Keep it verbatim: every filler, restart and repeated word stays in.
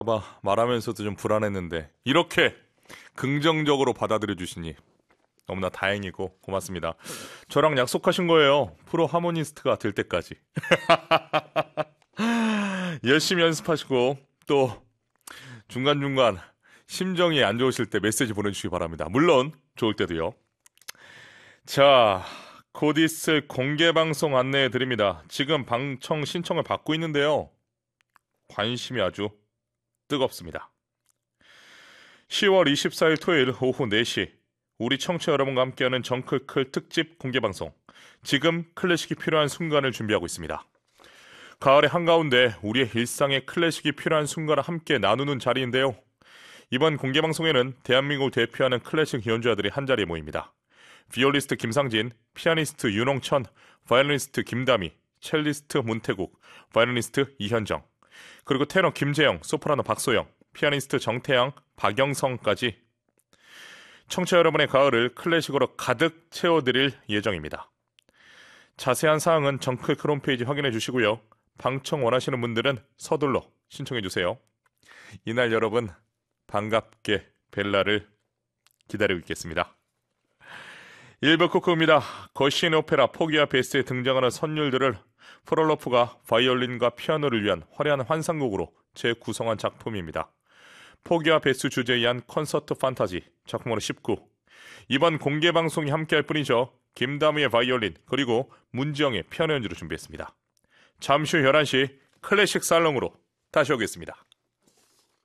봐 말하면서도 좀 불안했는데 이렇게 긍정적으로 받아들여 주시니 너무나 다행이고 고맙습니다. 저랑 약속하신 거예요. 프로 하모니스트가 될 때까지. 열심히 연습하시고 또 중간중간 심정이 안 좋으실 때 메시지 보내주시기 바랍니다. 물론 좋을 때도요. 자, 곧 있을 공개방송 안내해 드립니다. 지금 방청 신청을 받고 있는데요. 관심이 아주 뜨겁습니다. 시월 이십사일 토요일 오후 네 시 우리 청취자 여러분과 함께하는 정클클 특집 공개방송, 지금 클래식이 필요한 순간을 준비하고 있습니다. 가을의 한가운데 우리의 일상에 클래식이 필요한 순간을 함께 나누는 자리인데요. 이번 공개방송에는 대한민국을 대표하는 클래식 연주자들이 한자리에 모입니다. 비올리스트 김상진, 피아니스트 윤홍천, 바이올리니스트 김다미, 첼리스트 문태국, 바이올리니스트 이현정, 그리고 테너 김재영, 소프라노 박소영, 피아니스트 정태양, 박영성까지 청취자 여러분의 가을을 클래식으로 가득 채워드릴 예정입니다. 자세한 사항은 정클클 홈페이지 확인해 주시고요. 방청 원하시는 분들은 서둘러 신청해 주세요. 이날 여러분 반갑게 벨라를 기다리고 있겠습니다. 일 부 코크입니다. 거시인 오페라 포기와 베스트에 등장하는 선율들을 프롤로프가 바이올린과 피아노를 위한 화려한 환상곡으로 재구성한 작품입니다. 포기와 베스 주제에 의한 콘서트 판타지 작품으로 십구. 이번 공개 방송이 함께할 뿐이죠. 김다미의 바이올린 그리고 문지영의 피아노 연주를 준비했습니다. 잠시 후 열한 시 클래식 살롱으로 다시 오겠습니다.